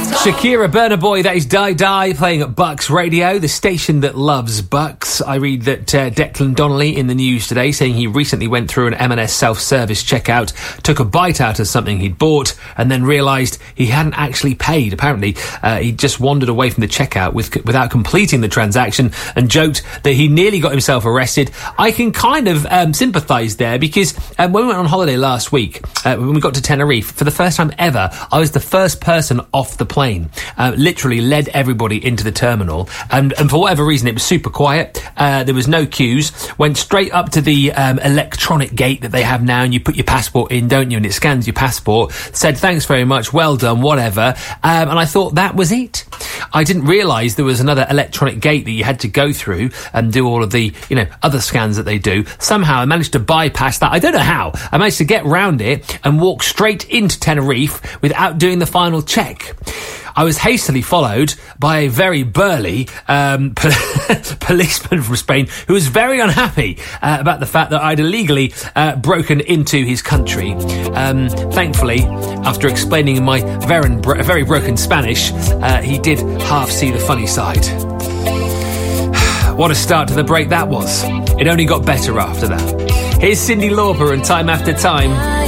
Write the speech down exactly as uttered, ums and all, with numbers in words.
Shakira, Burna Boy, that is Die Die, playing at Bucks Radio, the station that loves Bucks. I read that uh, Declan Donnelly in the news today saying he recently went through an M and S self-service checkout, took a bite out of something he'd bought, and then realised he hadn't actually paid. Apparently, uh, he just wandered away from the checkout with, without completing the transaction and joked that he nearly got himself arrested. I can kind of um, sympathise there because um, when we went on holiday last week, uh, when we got to Tenerife, for the first time ever, I was the first person off the plane. Uh, literally led everybody into the terminal, and, and for whatever reason it was super quiet. Uh, there was no queues. Went straight up to the um, electronic gate that they have now, and you put your passport in, don't you, and it scans your passport. Said thanks very much, well done, whatever. Um, and I thought that was it. I didn't realise there was another electronic gate that you had to go through and do all of the, you know, other scans that they do. Somehow I managed to bypass that. I don't know how. I managed to get round it and walk straight into Tenerife without doing the final check. I was hastily followed by a very burly um, policeman from Spain who was very unhappy uh, about the fact that I'd illegally uh, broken into his country. Um, thankfully, after explaining my very, very broken Spanish, uh, he did half see the funny side. What a start to the break that was. It only got better after that. Here's Cyndi Lauper and Time After Time.